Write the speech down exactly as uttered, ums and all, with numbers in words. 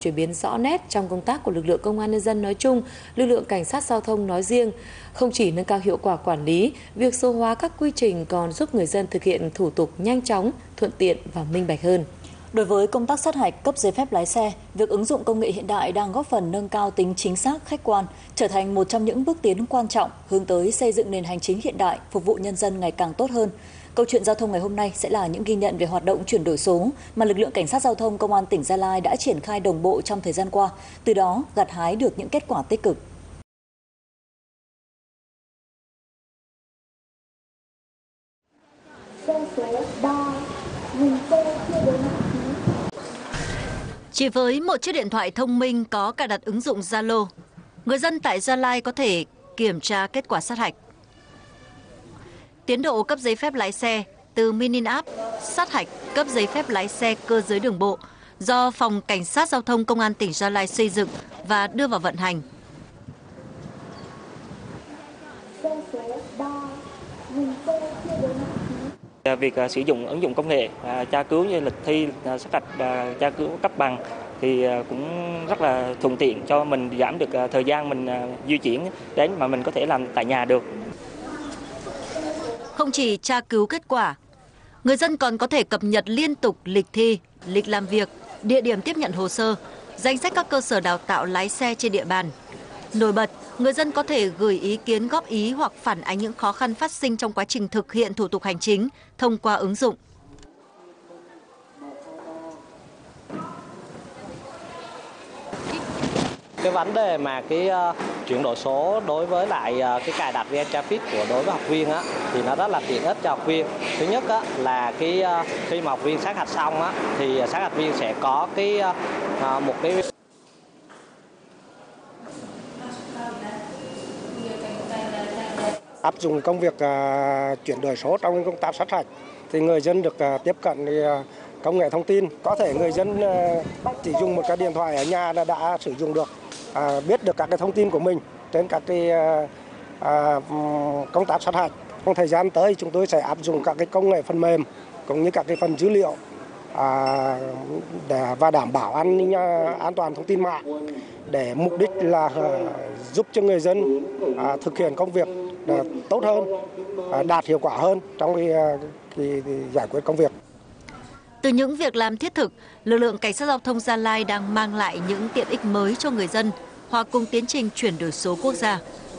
Chuyển biến rõ nét trong công tác của lực lượng công an nhân dân nói chung, lực lượng cảnh sát giao thông nói riêng. Không chỉ nâng cao hiệu quả quản lý, việc số hóa các quy trình còn giúp người dân thực hiện thủ tục nhanh chóng, thuận tiện và minh bạch hơn. Đối với công tác sát hạch cấp giấy phép lái xe, việc ứng dụng công nghệ hiện đại đang góp phần nâng cao tính chính xác, khách quan, trở thành một trong những bước tiến quan trọng hướng tới xây dựng nền hành chính hiện đại, phục vụ nhân dân ngày càng tốt hơn. Câu chuyện giao thông ngày hôm nay sẽ là những ghi nhận về hoạt động chuyển đổi số mà lực lượng cảnh sát giao thông Công an tỉnh Gia Lai đã triển khai đồng bộ trong thời gian qua, từ đó gặt hái được những kết quả tích cực. Chỉ với một chiếc điện thoại thông minh có cài đặt ứng dụng Zalo, người dân tại Gia Lai có thể kiểm tra kết quả sát hạch, tiến độ cấp giấy phép lái xe từ mini app sát hạch cấp giấy phép lái xe cơ giới đường bộ do Phòng Cảnh sát Giao thông Công an tỉnh Gia Lai xây dựng và đưa vào vận hành. Việc uh, sử dụng ứng dụng công nghệ uh, tra cứu như lịch thi, uh, sát hạch, uh, tra cứu cấp bằng thì uh, cũng rất là thuận tiện cho mình, giảm được uh, thời gian mình uh, di chuyển đến mà mình có thể làm tại nhà được. Không chỉ tra cứu kết quả, người dân còn có thể cập nhật liên tục lịch thi, lịch làm việc, địa điểm tiếp nhận hồ sơ, danh sách các cơ sở đào tạo lái xe trên địa bàn. Nổi bật, người dân có thể gửi ý kiến góp ý hoặc phản ánh những khó khăn phát sinh trong quá trình thực hiện thủ tục hành chính thông qua ứng dụng. Cái vấn đề mà cái uh, chuyển đổi số đối với lại uh, cái cài đặt vê en Traffic của đối với học viên á, thì nó rất là tiện ích cho học viên. Thứ nhất á, là cái uh, khi mà học viên sát hạch xong á, thì sát hạch viên sẽ có cái uh, một cái áp dụng công việc uh, chuyển đổi số trong công tác sát hạch thì người dân được uh, tiếp cận uh, công nghệ thông tin. Có thể người dân uh, chỉ dùng một cái điện thoại ở nhà là đã sử dụng được, uh, biết được các cái thông tin của mình trên các cái uh, uh, công tác sát hạch. Trong thời gian tới chúng tôi sẽ áp dụng các cái công nghệ phần mềm cũng như các cái phần dữ liệu uh, để và đảm bảo an ninh uh, an toàn thông tin mạng, để mục đích là uh, giúp cho người dân uh, thực hiện công việc uh, tốt hơn, uh, đạt hiệu quả hơn trong cái, uh, cái, cái giải quyết công việc. Từ những việc làm thiết thực, lực lượng Cảnh sát Giao thông Gia Lai đang mang lại những tiện ích mới cho người dân, hòa cùng tiến trình chuyển đổi số quốc gia.